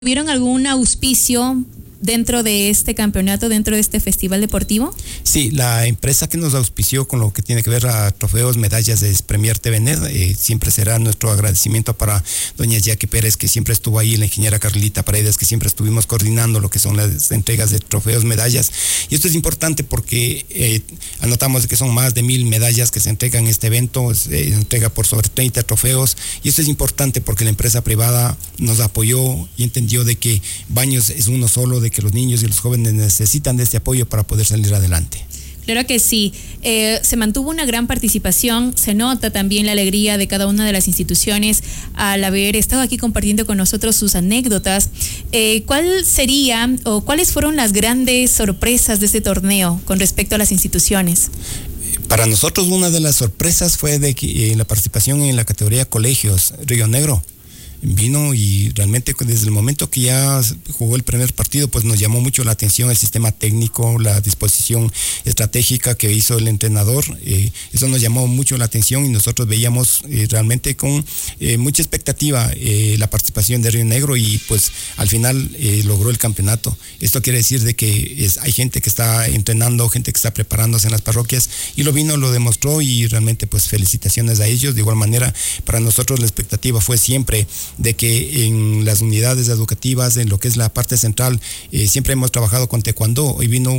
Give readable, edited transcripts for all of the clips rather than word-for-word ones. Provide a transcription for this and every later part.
¿Tuvieron algún auspicio dentro de este campeonato, dentro de este festival deportivo? Sí, la empresa que nos auspició con lo que tiene que ver a trofeos, medallas de Premier TVNet, siempre será nuestro agradecimiento para doña Jackie Pérez, que siempre estuvo ahí, la ingeniera Carlita Paredes, que siempre estuvimos coordinando lo que son las entregas de trofeos, medallas. Y esto es importante porque anotamos que son más de 1000 medallas que se entregan en este evento, se entrega por sobre 30 trofeos, y esto es importante porque la empresa privada nos apoyó y entendió de que Baños es uno solo, de que los niños y los jóvenes necesitan de este apoyo para poder salir adelante. Claro que sí. Se mantuvo una gran participación, se nota también la alegría de cada una de las instituciones al haber estado aquí compartiendo con nosotros sus anécdotas. ¿Cuál sería o cuáles fueron las grandes sorpresas de este torneo con respecto a las instituciones? Para nosotros una de las sorpresas fue de que la participación en la categoría colegios, Río Negro. Vino y realmente desde el momento que ya jugó el primer partido, pues nos llamó mucho la atención el sistema técnico, la disposición estratégica que hizo el entrenador. Eso nos llamó mucho la atención y nosotros veíamos realmente con mucha expectativa la participación de Río Negro y pues al final logró el campeonato. Esto quiere decir de que hay gente que está entrenando, gente que está preparándose en las parroquias y lo demostró y realmente pues felicitaciones a ellos. De igual manera, para nosotros la expectativa fue siempre de que en las unidades educativas, en lo que es la parte central, siempre hemos trabajado con taekwondo. Hoy vino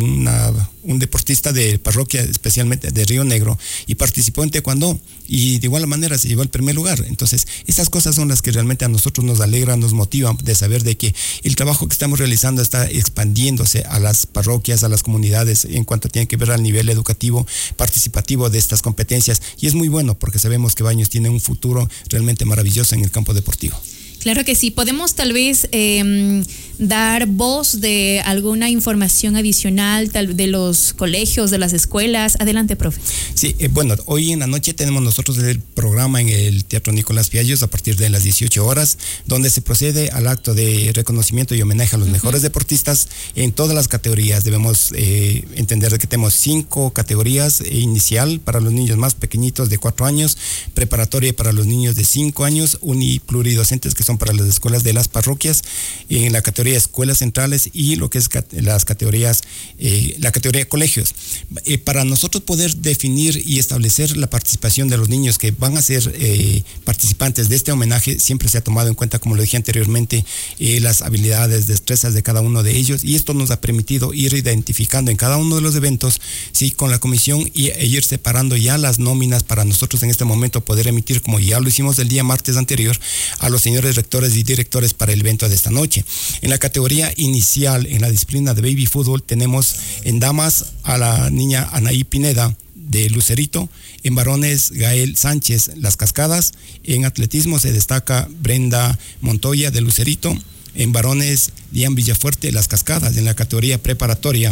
un deportista de parroquia, especialmente de Río Negro, y participó en taekwondo y de igual manera se llevó el primer lugar. Entonces, estas cosas son las que realmente a nosotros nos alegran, nos motivan de saber de que el trabajo que estamos realizando está expandiéndose a las parroquias, a las comunidades, en cuanto tiene que ver al nivel educativo, participativo de estas competencias. Y es muy bueno porque sabemos que Baños tiene un futuro realmente maravilloso en el campo deportivo. Claro que sí. Podemos tal vez dar voz de alguna información adicional de los colegios, de las escuelas. Adelante, profe. Sí, bueno, hoy en la noche tenemos nosotros el programa en el Teatro Nicolás Piallos a partir de las 18 horas, donde se procede al acto de reconocimiento y homenaje a los mejores deportistas en todas las categorías. Debemos entender que tenemos 5 categorías: inicial para los niños más pequeñitos de 4 años, preparatoria para los niños de 5 años, unipluridocentes que son para las escuelas de las parroquias, en la categoría escuelas centrales y lo que es las categorías, la categoría colegios. Para nosotros poder definir y establecer la participación de los niños que van a ser participantes de este homenaje, siempre se ha tomado en cuenta, como lo dije anteriormente, las habilidades, destrezas de cada uno de ellos, y esto nos ha permitido ir identificando en cada uno de los eventos, sí, con la comisión e ir separando ya las nóminas para nosotros en este momento poder emitir, como ya lo hicimos el día martes anterior, a los señores rectores y directores para el evento de esta noche. En la categoría inicial, en la disciplina de baby fútbol, tenemos en damas a la niña Anaí Pineda de Lucerito, en varones Gael Sánchez Las Cascadas, en atletismo se destaca Brenda Montoya de Lucerito, en varones Lian Villafuerte Las Cascadas, en la categoría preparatoria.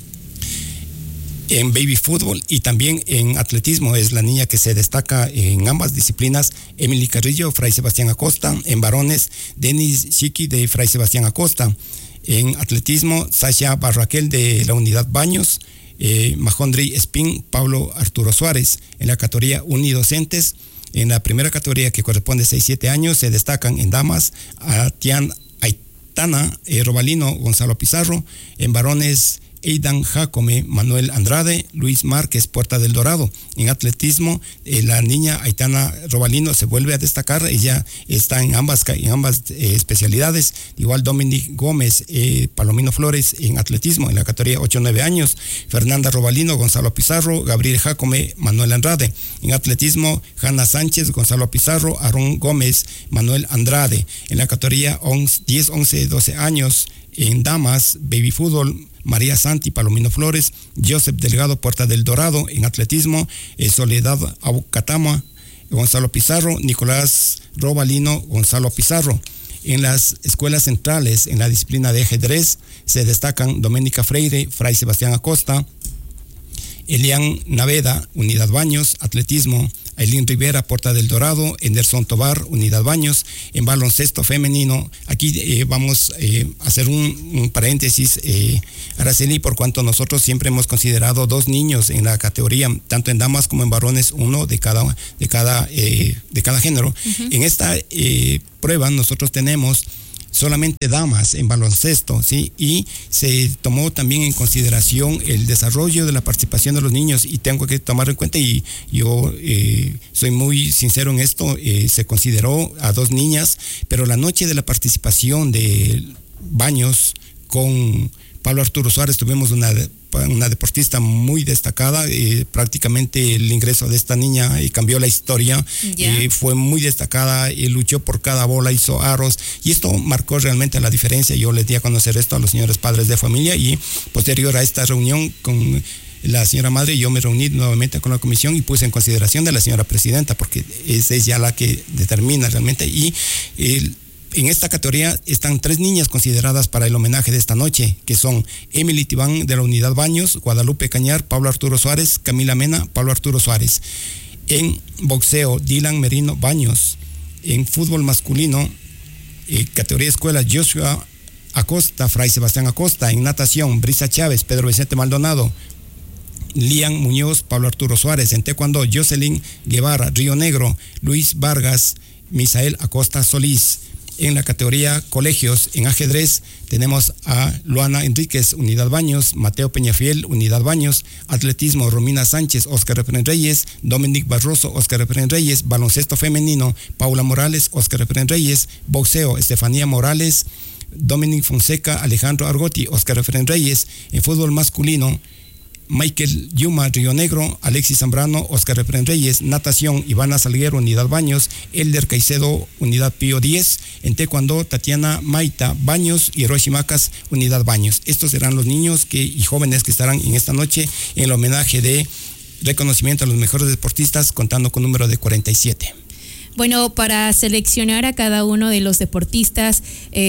En baby fútbol y también en atletismo es la niña que se destaca en ambas disciplinas, Emily Carrillo, Fray Sebastián Acosta. En varones, Denis Chiqui de Fray Sebastián Acosta. En atletismo, Sasha Barraquel de la unidad Baños. Majondri Espín, Pablo Arturo Suárez. En la categoría unidocentes, en la primera categoría que corresponde a 6-7 años, se destacan en damas a Tian Aitana Robalino, Gonzalo Pizarro. En varones, Aidan Jacome, Manuel Andrade, Luis Márquez, Puerta del Dorado. En atletismo, la niña Aitana Robalino se vuelve a destacar, ella está en ambas especialidades. Igual Dominic Gómez, Palomino Flores en atletismo, en la categoría 8-9 años. Fernanda Robalino, Gonzalo Pizarro, Gabriel Jacome, Manuel Andrade. En atletismo, Hanna Sánchez, Gonzalo Pizarro, Aarón Gómez, Manuel Andrade. En la categoría 10, 11, 12 años, en damas, baby fútbol, María Santi, Palomino Flores, Joseph Delgado, Puerta del Dorado. En atletismo, Soledad Abucatama, Gonzalo Pizarro, Nicolás Robalino, Gonzalo Pizarro. En las escuelas centrales, en la disciplina de ajedrez, se destacan Doménica Freire, Fray Sebastián Acosta, Elian Naveda, Unidad Baños. Atletismo, Ailín Rivera, Puerta del Dorado. Anderson Tobar, Unidad Baños. En baloncesto femenino, aquí vamos a hacer un paréntesis, Araceli, por cuanto nosotros siempre hemos considerado 2 niños en la categoría, tanto en damas como en varones, uno de cada género. En esta prueba nosotros tenemos solamente damas en baloncesto, ¿sí? Y se tomó también en consideración el desarrollo de la participación de los niños, y tengo que tomar en cuenta, y yo soy muy sincero en esto, se consideró a 2 niñas, pero la noche de la participación de Baños con Pablo Arturo Suárez tuvimos una deportista muy destacada, prácticamente el ingreso de esta niña cambió la historia, fue muy destacada, luchó por cada bola, hizo aros, y esto marcó realmente la diferencia. Yo les di a conocer esto a los señores padres de familia, y posterior a esta reunión con la señora madre, yo me reuní nuevamente con la comisión y puse en consideración de la señora presidenta, porque es ella la que determina realmente, y en esta categoría están 3 niñas consideradas para el homenaje de esta noche, que son Emily Tibán de la Unidad Baños, Guadalupe Cañar, Pablo Arturo Suárez, Camila Mena, Pablo Arturo Suárez. En boxeo, Dylan Merino Baños. En fútbol masculino, categoría escuela, Joshua Acosta, Fray Sebastián Acosta. En natación, Brisa Chávez, Pedro Vicente Maldonado, Lian Muñoz, Pablo Arturo Suárez. En taekwondo, Jocelyn Guevara, Río Negro, Luis Vargas, Misael Acosta Solís. En la categoría colegios, en ajedrez, tenemos a Luana Enríquez, Unidad Baños, Mateo Peñafiel, Unidad Baños, atletismo, Romina Sánchez, Óscar Efren Reyes, Dominic Barroso, Óscar Efren Reyes, baloncesto femenino, Paula Morales, Óscar Efren Reyes, boxeo, Estefanía Morales, Dominic Fonseca, Alejandro Argotti, Óscar Efren Reyes. En fútbol masculino, Michael Yuma, Río Negro, Alexis Zambrano, Óscar Efren Reyes. Natación, Ivana Salguero, Unidad Baños, Elder Caicedo, Unidad Pío 10. En taekwondo, Tatiana Maita Baños y Hiroshi Macas, Unidad Baños. Estos serán los niños y jóvenes que estarán en esta noche en el homenaje de reconocimiento a los mejores deportistas, contando con un número de 47. Bueno, para seleccionar a cada uno de los deportistas,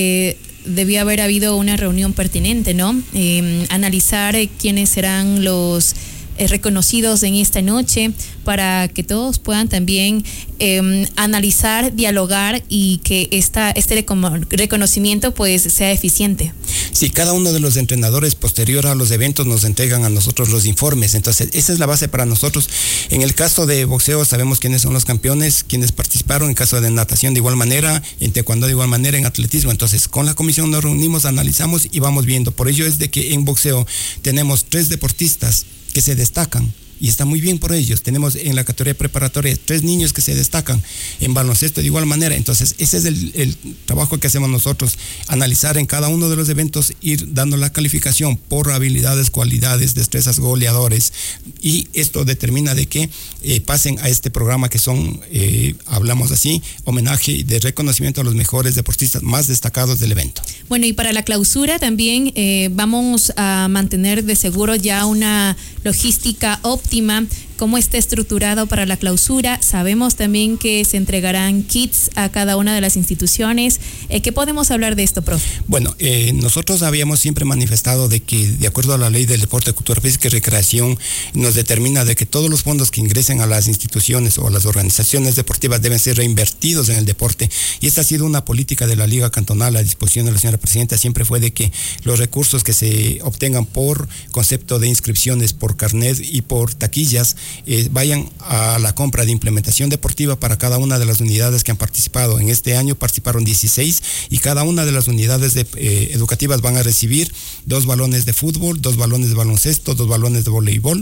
debía haber habido una reunión pertinente, ¿no? Analizar quiénes serán los reconocidos en esta noche, para que todos puedan también analizar, dialogar, y que este reconocimiento pues sea eficiente. Sí, cada uno de los entrenadores posterior a los eventos nos entregan a nosotros los informes, entonces esa es la base para nosotros. En el caso de boxeo sabemos quiénes son los campeones, quiénes participaron, en caso de natación de igual manera, en taekwondo de igual manera, en atletismo. Entonces con la comisión nos reunimos, analizamos y vamos viendo. Por ello es de que en boxeo tenemos 3 deportistas que se destacan, y está muy bien por ellos. Tenemos en la categoría preparatoria 3 niños que se destacan, en baloncesto de igual manera. Entonces ese es el trabajo que hacemos nosotros, analizar en cada uno de los eventos, ir dando la calificación por habilidades, cualidades, destrezas, goleadores, y esto determina de que pasen a este programa que son, hablamos así, homenaje de reconocimiento a los mejores deportistas más destacados del evento. Bueno, y para la clausura también vamos a mantener de seguro ya una logística óptima. ¿Cómo está estructurado para la clausura? Sabemos también que se entregarán kits a cada una de las instituciones. ¿Qué podemos hablar de esto, profe? Bueno, nosotros habíamos siempre manifestado de que, de acuerdo a la ley del deporte, cultura física y recreación, nos determina de que todos los fondos que ingresen a las instituciones o a las organizaciones deportivas deben ser reinvertidos en el deporte, y esta ha sido una política de la Liga Cantonal. A disposición de la señora presidenta siempre fue de que los recursos que se obtengan por concepto de inscripciones, por carnet y por taquillas, vayan a la compra de implementación deportiva para cada una de las unidades que han participado. En este año participaron 16, y cada una de las unidades educativas van a recibir 2 balones de fútbol, 2 balones de baloncesto, 2 balones de voleibol,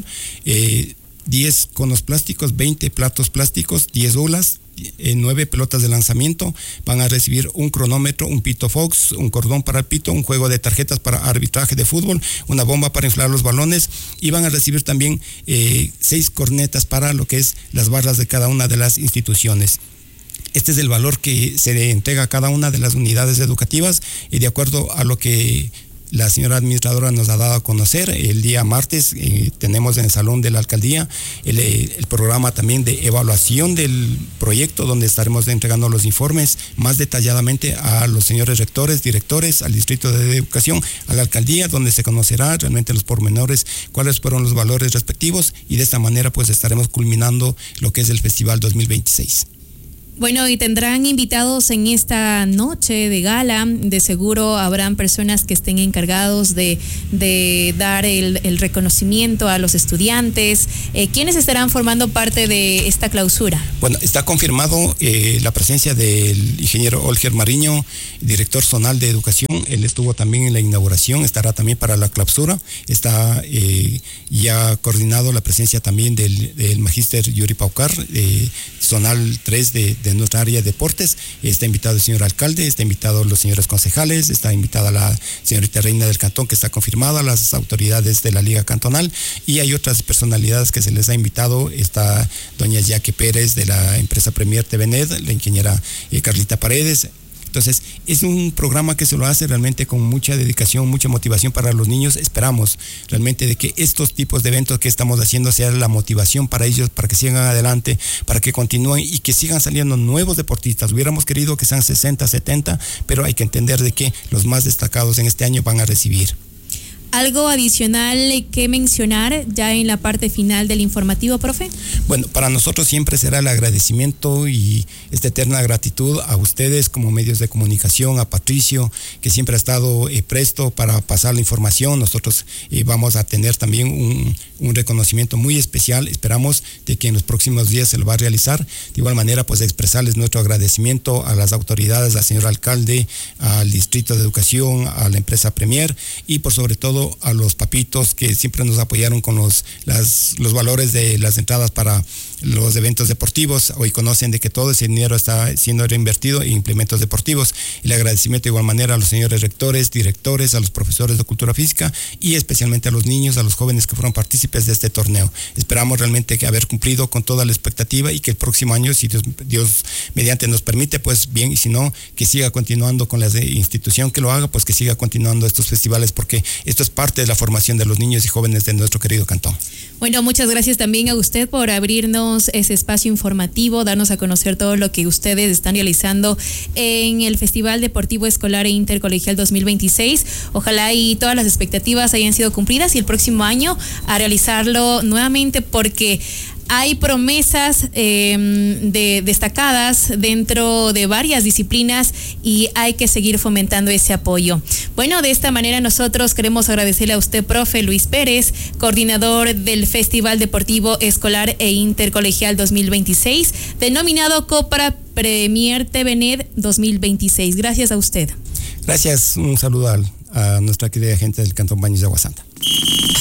10 conos plásticos, 20 platos plásticos, 10 bolas, 9 pelotas de lanzamiento. Van a recibir un cronómetro, un pito Fox, un cordón para el pito, un juego de tarjetas para arbitraje de fútbol, una bomba para inflar los balones, y van a recibir también 6 cornetas para lo que es las barras de cada una de las instituciones. Este es el valor que se entrega a cada una de las unidades educativas, y de acuerdo a lo que la señora administradora nos ha dado a conocer, el día martes tenemos en el salón de la alcaldía el programa también de evaluación del proyecto, donde estaremos entregando los informes más detalladamente a los señores rectores, directores, al distrito de educación, a la alcaldía, donde se conocerá realmente los pormenores, cuáles fueron los valores respectivos, y de esta manera pues estaremos culminando lo que es el Festival 2026. Bueno, y tendrán invitados en esta noche de gala. De seguro habrán personas que estén encargados de dar el reconocimiento a los estudiantes. ¿Quiénes estarán formando parte de esta clausura? Bueno, está confirmado la presencia del ingeniero Olger Mariño, director zonal de educación. Él estuvo también en la inauguración, estará también para la clausura. Está ya coordinado la presencia también del magíster Yuri Paucar, zonal 3 de nuestra área de deportes. Está invitado el señor alcalde, está invitado los señores concejales, está invitada la señorita reina del cantón, que está confirmada, las autoridades de la liga cantonal, y hay otras personalidades que se les ha invitado. Está doña Yaque Pérez de la empresa Premier TVNet, la ingeniera Carlita Paredes. Entonces, es un programa que se lo hace realmente con mucha dedicación, mucha motivación para los niños. Esperamos realmente de que estos tipos de eventos que estamos haciendo sea la motivación para ellos, para que sigan adelante, para que continúen y que sigan saliendo nuevos deportistas. Hubiéramos querido que sean 60, 70, pero hay que entender de que los más destacados en este año van a recibir. ¿Algo adicional que mencionar ya en la parte final del informativo, profe? Bueno, para nosotros siempre será el agradecimiento y esta eterna gratitud a ustedes como medios de comunicación, a Patricio, que siempre ha estado presto para pasar la información. Nosotros vamos a tener también un reconocimiento muy especial. Esperamos de que en los próximos días se lo va a realizar. De igual manera, pues expresarles nuestro agradecimiento a las autoridades, al señor alcalde, al Distrito de Educación, a la empresa Premier y por sobre todo a los papitos que siempre nos apoyaron con los valores de las entradas para los eventos deportivos. Hoy conocen de que todo ese dinero está siendo reinvertido en implementos deportivos. El agradecimiento de igual manera a los señores rectores, directores, a los profesores de cultura física y especialmente a los niños, a los jóvenes que fueron partícipes de este torneo. Esperamos realmente haber cumplido con toda la expectativa y que el próximo año, si Dios mediante nos permite, pues bien, y si no, que siga continuando con la institución que lo haga, pues que siga continuando estos festivales, porque esto es parte de la formación de los niños y jóvenes de nuestro querido cantón. Bueno, muchas gracias también a usted por abrirnos ese espacio informativo, darnos a conocer todo lo que ustedes están realizando en el Festival Deportivo Escolar e Intercolegial 2026. Ojalá y todas las expectativas hayan sido cumplidas y el próximo año a realizarlo nuevamente, porque hay promesas destacadas dentro de varias disciplinas y hay que seguir fomentando ese apoyo. Bueno, de esta manera nosotros queremos agradecerle a usted, profe Luis Pérez, coordinador del Festival Deportivo Escolar e Intercolegial 2026, denominado Copa Premier TVNet 2026. Gracias a usted. Gracias, un saludo a nuestra querida gente del Cantón Baños de Agua Santa.